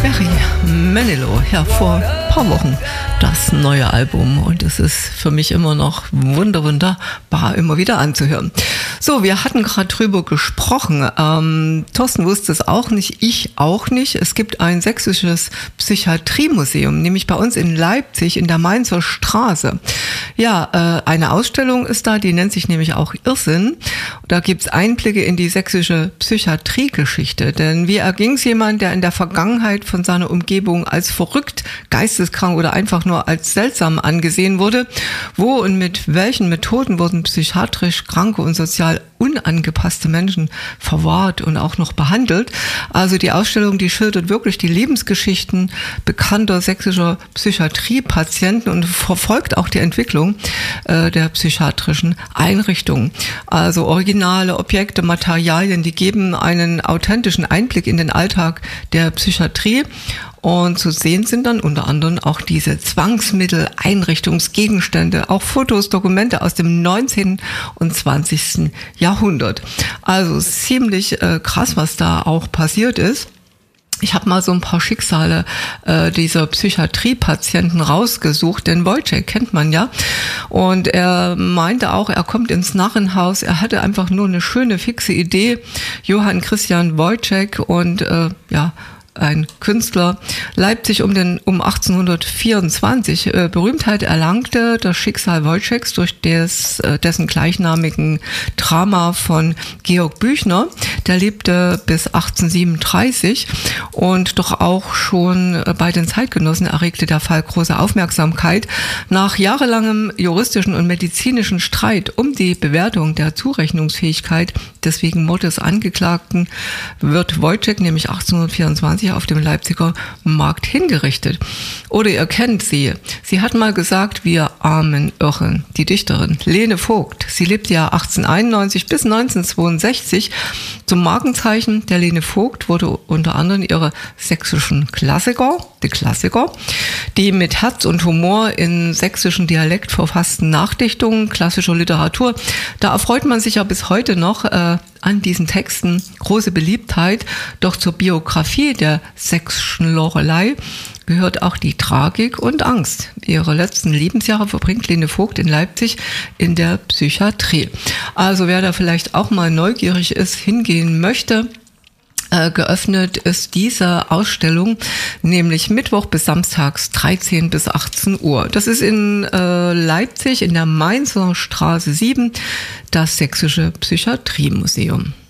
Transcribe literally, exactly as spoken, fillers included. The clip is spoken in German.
Barry Manilow, ja, vor ein paar Wochen das neue Album und es ist für mich immer noch wunder, wunderbar immer wieder anzuhören. So, wir hatten gerade drüber gesprochen. Ähm, Thorsten wusste es auch nicht, ich auch nicht. Es gibt ein sächsisches Psychiatriemuseum, nämlich bei uns in Leipzig in der Mainzer Straße. Ja, äh, eine Ausstellung ist da, die nennt sich nämlich auch Irrsinn. Da gibt's Einblicke in die sächsische Psychiatriegeschichte. Denn wie erging es jemand, der in der Vergangenheit von seiner Umgebung als verrückt, geisteskrank oder einfach nur als seltsam angesehen wurde? Wo und mit welchen Methoden wurden psychiatrisch kranke und sozial unangepasste Menschen verwahrt und auch noch behandelt? Also die Ausstellung, die schildert wirklich die Lebensgeschichten bekannter sächsischer Psychiatriepatienten und verfolgt auch die Entwicklung äh, der psychiatrischen Einrichtungen. Also originale Objekte, Materialien, die geben einen authentischen Einblick in den Alltag der Psychiatrie. Und zu sehen sind dann unter anderem auch diese Zwangsmittel, Einrichtungsgegenstände, auch Fotos, Dokumente aus dem neunzehnten und zwanzigsten Jahrhundert. Also ziemlich äh, krass, was da auch passiert ist. Ich habe mal so ein paar Schicksale äh, dieser Psychiatriepatienten rausgesucht, denn Wojciech kennt man ja. Und er meinte auch, er kommt ins Narrenhaus, er hatte einfach nur eine schöne, fixe Idee. Johann Christian Wojciech und äh, ja, ein Künstler, Leipzig um den um achtzehnhundertvierundzwanzig äh, Berühmtheit erlangte, das Schicksal Wojciechs durch des, äh, dessen gleichnamigen Drama von Georg Büchner. Der lebte bis achtzehnhundertsiebenunddreißig und doch auch schon äh, bei den Zeitgenossen erregte der Fall große Aufmerksamkeit. Nach jahrelangem juristischen und medizinischen Streit um die Bewertung der Zurechnungsfähigkeit des wegen Mordes Angeklagten wird Wojciech nämlich achtzehnhundertvierundzwanzig auf dem Leipziger Markt hingerichtet. Oder ihr kennt sie. Sie hat mal gesagt, wir armen Irren. Die Dichterin Lene Vogt. Sie lebte ja achtzehnhunderteinundneunzig bis neunzehnhundertzweiundsechzig. Zum Markenzeichen der Lene Vogt wurde unter anderem ihre sächsischen Klassiker, die Klassiker, die mit Herz und Humor in sächsischen Dialekt verfassten Nachdichtungen klassischer Literatur. Da erfreut man sich ja bis heute noch äh, an diesen Texten große Beliebtheit. Doch zur Biografie der sächsischen Loreley gehört auch die Tragik und Angst. Ihre letzten Lebensjahre verbringt Lene Vogt in Leipzig in der Psychiatrie. Also wer da vielleicht auch mal neugierig ist, hingehen möchte, Äh, geöffnet ist diese Ausstellung, nämlich Mittwoch bis Samstags dreizehn bis achtzehn Uhr. Das ist in äh, Leipzig in der Mainzer Straße sieben, das Sächsische Psychiatriemuseum.